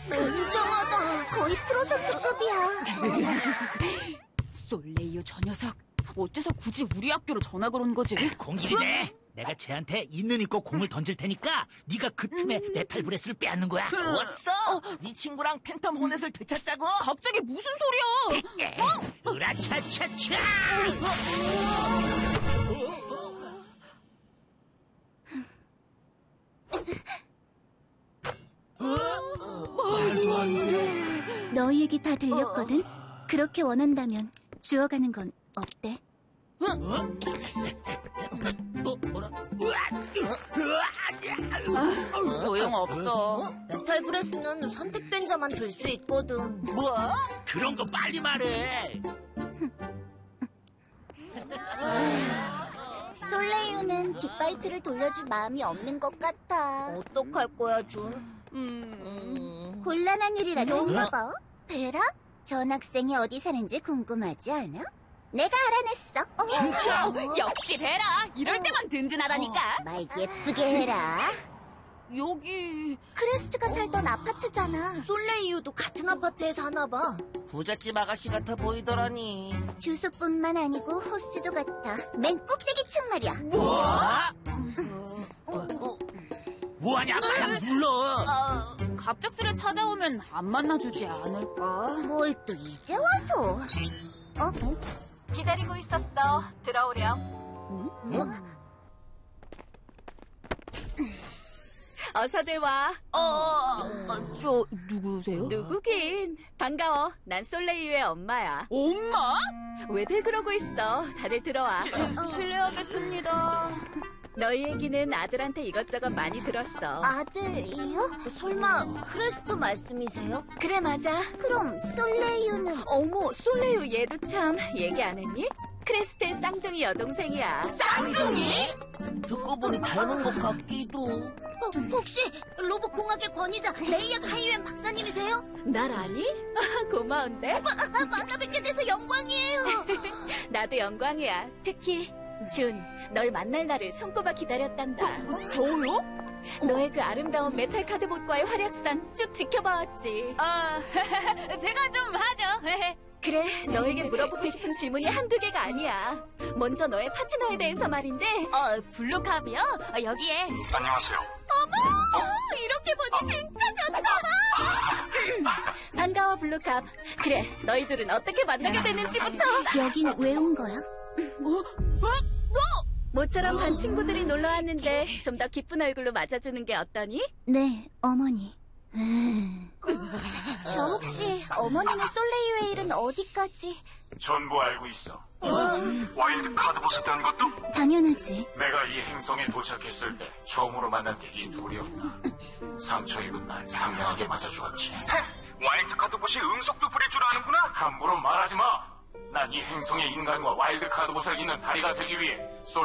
굉장하다. 거의 프로 선수급이야. 솔레이오 저 녀석 어째서 굳이 우리 학교로 전학을 온 거지? 공일이래. 내가 쟤한테 있는 있고 공을 던질 테니까 네가 그 틈에 메탈 브레스를 빼앗는 거야. 좋았어. 네 친구랑 팬텀 호넷을 되찾자고. 갑자기 무슨 소리야? 으라차차차. 말도 안 돼. 너희 얘기 다 들렸거든? 그렇게 원한다면 주워가는 건 어때? 뭐라? 소용없어. 메탈 브레스는 선택된 자만 들 수 있거든. 뭐? 그런 거 빨리 말해. 솔레이오는 뒷바이트를 돌려줄 마음이 없는 것 같아. 어떡할 거야, 준? 곤란한 일이라도 했나 봐. 베라? 전 학생이 어디 사는지 궁금하지 않아? 내가 알아냈어. 진짜? 역시 베라. 이럴 때만 든든하다니까. 말 예쁘게 해라. 여기 크레스트가 살던 아파트잖아. 솔레이유도 같은 아파트에 사나 봐. 부잣집 아가씨 같아 보이더라니. 주소뿐만 아니고 호수도 같아. 맨 꼭대기층 말이야. 뭐하냐? 빨리 불러. 갑작스레 찾아오면 안 만나주지 않을까? 뭘 또 이제 와서? 기다리고 있었어. 들어오렴. 어서들 와. 저 누구세요? 누구긴. 반가워. 난 솔레이유의 엄마야. 엄마? 왜들 그러고 있어? 다들 들어와. 실례하겠습니다. 너희 얘기는 아들한테 이것저것 많이 들었어. 아들이요? 설마 크레스트 말씀이세요? 그래, 맞아. 그럼 솔레이오는? 어머, 솔레이유 얘도 참 얘기 안 했니? 크레스트의 쌍둥이 여동생이야. 쌍둥이? 듣고 보니 닮은 것 같기도. 혹시 로봇 공학의 권위자 레이아 카이웬 박사님이세요? 날 아니? 고마운데? 만나 뵙게 돼서 영광이에요. 나도 영광이야. 특히 준, 널 만날 날을 손꼽아 기다렸단다. 저요? 너의 그 아름다운 메탈 카드봇과의 활약상 쭉 지켜봐왔지. 제가 좀 하죠. 그래, 너에게 물어보고 싶은 질문이 한두 개가 아니야. 먼저 너의 파트너에 대해서 말인데. 블루캅이요? 여기에. 안녕하세요. 이렇게 보니 진짜 좋다. 반가워, 블루캅. 그래, 너희들은 어떻게 만나게 됐는지부터. 여긴 왜 온 거야? 모처럼 반 친구들이 놀러 왔는데 좀 더 기쁜 얼굴로 맞아주는 게 어떠니? 네, 어머니. 저 혹시 어머니네 솔레이오의 일은 어디까지? 전부 알고 있어. 와일드 카드봇에 대한 것도? 당연하지. 내가 이 행성에 도착했을 때 처음으로 만난 게 이 둘이었다. 상처 입은 날 상냥하게 맞아주었지. 와일드 카드봇이 응속도 부릴 줄 아는구나? 함부로 말하지 마. 난 이 행성의 인간과 와일드 카드봇을 잇는 다리가 되기 위해